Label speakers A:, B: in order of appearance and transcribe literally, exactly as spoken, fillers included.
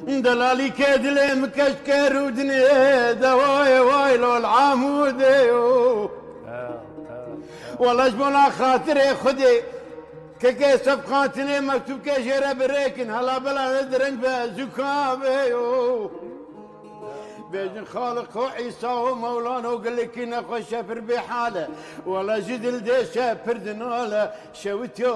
A: دلالي كدلي مكشكر ودني دواي واي لو العمودي والله جبنا خاطري خدي كيكي صفقاتني مكتوب كجرة بريكن هلا بلا ندرنج بزكامي بيجن خالق عيسى ومولانا وقال لك انا خوش شافر بحاله ولا جدل دي شافر دناله شوت